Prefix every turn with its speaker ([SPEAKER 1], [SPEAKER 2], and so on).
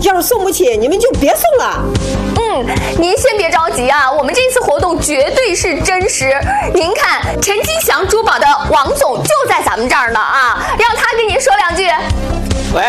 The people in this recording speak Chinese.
[SPEAKER 1] 要是送不起，你们就别送了。
[SPEAKER 2] 您先别着急啊，我们这次活动绝对是真实。您看，陈金祥珠宝的王总就在咱们这儿呢啊，让他跟您说两句。